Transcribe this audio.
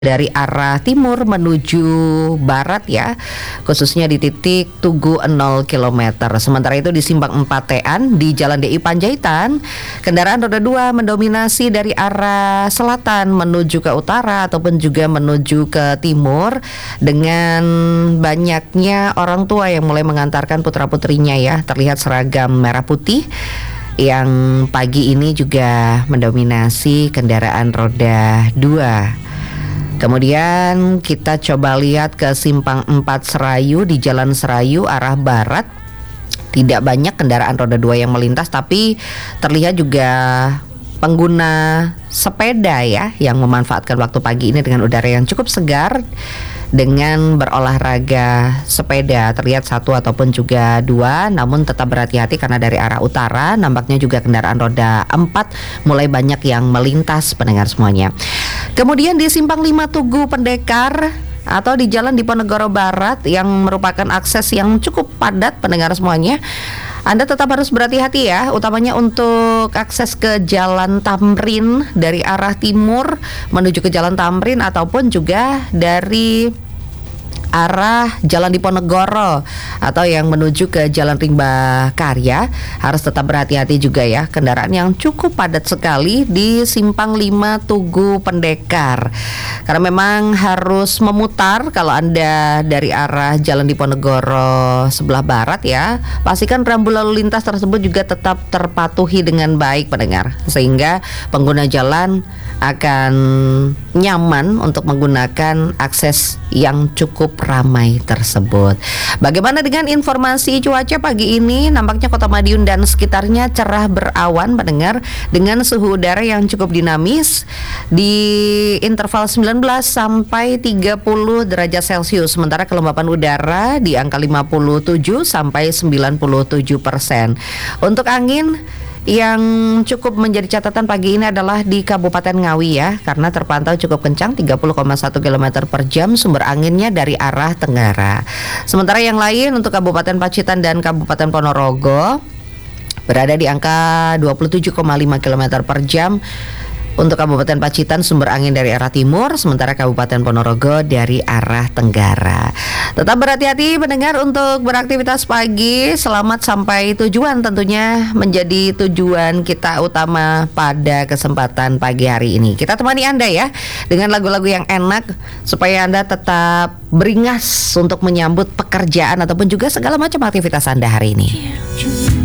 dari arah timur menuju barat ya, khususnya di titik Tugu 0 km. Sementara itu di Simpang 4-an di Jalan DI Panjaitan, kendaraan roda 2 mendominasi dari arah selatan menuju ke utara ataupun juga menuju ke timur, dengan banyaknya orang tua yang mulai mengantarkan putra-putrinya ya. Terlihat seragam merah putih yang pagi ini juga mendominasi kendaraan roda 2. Kemudian kita coba lihat ke Simpang 4 Serayu di Jalan Serayu arah barat. Tidak banyak kendaraan roda 2 yang melintas, tapi terlihat juga pengguna sepeda ya yang memanfaatkan waktu pagi ini dengan udara yang cukup segar dengan berolahraga sepeda. Terlihat satu ataupun juga dua, namun tetap berhati-hati karena dari arah utara nampaknya juga kendaraan roda 4 mulai banyak yang melintas, pendengar semuanya. Kemudian di Simpang 5 Tugu Pendekar atau di Jalan Diponegoro Barat yang merupakan akses yang cukup padat, pendengar semuanya, Anda tetap harus berhati-hati ya, utamanya untuk akses ke Jalan Tamrin dari arah timur menuju ke Jalan Tamrin ataupun juga dari arah Jalan Diponegoro atau yang menuju ke Jalan Rimba Karya. Harus tetap berhati-hati juga ya, kendaraan yang cukup padat sekali di Simpang 5 Tugu Pendekar, karena memang harus memutar kalau Anda dari arah Jalan Diponegoro sebelah barat ya. Pastikan rambu lalu lintas tersebut juga tetap terpatuhi dengan baik, pendengar, sehingga pengguna jalan akan nyaman untuk menggunakan akses yang cukup ramai tersebut. Bagaimana dengan informasi cuaca pagi ini? Nampaknya Kota Madiun dan sekitarnya cerah berawan, pendengar, dengan suhu udara yang cukup dinamis di interval 19 sampai 30 derajat Celcius. Sementara kelembapan udara di angka 57 sampai 97%. Untuk angin yang cukup menjadi catatan pagi ini adalah di Kabupaten Ngawi ya, karena terpantau cukup kencang 30,1 km per jam sumber anginnya dari arah tenggara. Sementara yang lain untuk Kabupaten Pacitan dan Kabupaten Ponorogo berada di angka 27,5 km per jam. Untuk Kabupaten Pacitan sumber angin dari arah timur, sementara Kabupaten Ponorogo dari arah tenggara. Tetap berhati-hati pendengar untuk beraktivitas pagi. Selamat sampai tujuan, tentunya menjadi tujuan kita utama pada kesempatan pagi hari ini. Kita temani Anda ya dengan lagu-lagu yang enak supaya Anda tetap beringas untuk menyambut pekerjaan ataupun juga segala macam aktivitas Anda hari ini.